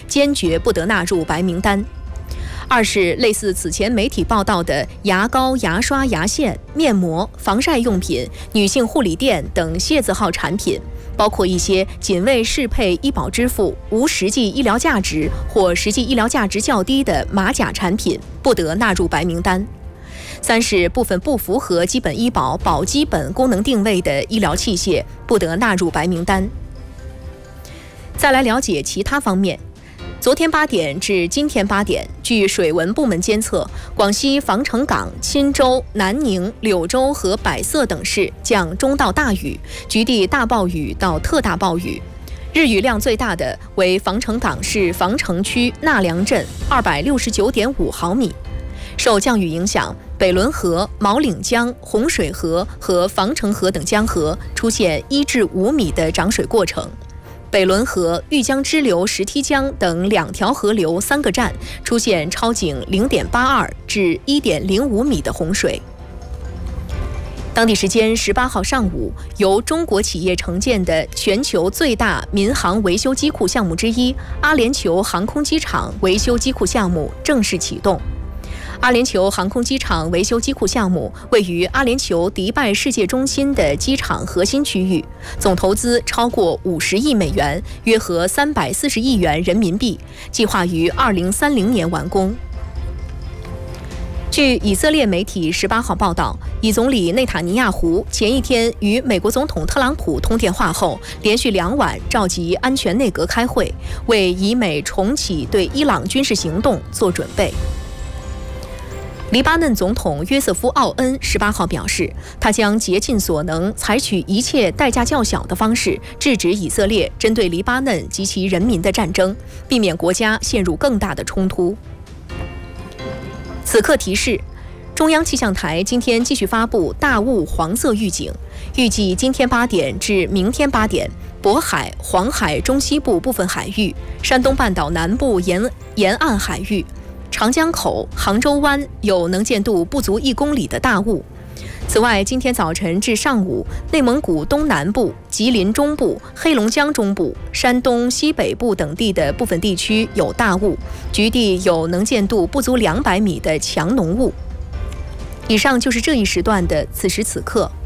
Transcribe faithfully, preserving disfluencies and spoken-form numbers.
坚决不得纳入白名单。二是类似此前媒体报道的牙膏、牙刷、牙线、面膜、防晒用品、女性护理垫等械字号产品，包括一些仅为适配医保支付、无实际医疗价值或实际医疗价值较低的马甲产品，不得纳入白名单。三是部分不符合基本医保保基本功能定位的医疗器械，不得纳入白名单。再来了解其他方面。昨天八点至今天八点，据水文部门监测，广西防城港、钦州、南宁、柳州和百色等市降中到大雨，局地大暴雨到特大暴雨。日雨量最大的为防城港市防城区纳良镇二百六十九点五毫米。受降雨影响，北仑河、毛岭江、洪水河和防城河等江河出现一至五米的涨水过程。北仑河、玉江支流石梯江等两条河流三个站出现超警零点八二至一点零五米的洪水。当地时间十八号上午，由中国企业承建的全球最大民航维修机库项目之一阿联酋航空机场维修机库项目正式启动。阿联酋航空机场维修机库项目位于阿联酋迪拜世界中心的机场核心区域，总投资超过五十亿美元，约合三百四十亿元人民币，计划于二零三零年完工。据以色列媒体十八号报道，以总理内塔尼亚胡前一天与美国总统特朗普通电话后，连续两晚召集安全内阁开会，为以美重启对伊朗军事行动做准备。黎巴嫩总统约瑟夫·奥恩十八号表示，他将竭尽所能，采取一切代价较小的方式，制止以色列针对黎巴嫩及其人民的战争，避免国家陷入更大的冲突。此刻提示：中央气象台今天继续发布大雾黄色预警，预计今天八点至明天八点，渤海、黄海中西部部分海域、山东半岛南部沿沿岸海域、长江口、杭州湾有能见度不足一公里的大雾。此外，今天早晨至上午，内蒙古东南部、吉林中部、黑龙江中部、山东西北部等地的部分地区有大雾，局地有能见度不足两百米的强浓雾。以上就是这一时段的此时此刻。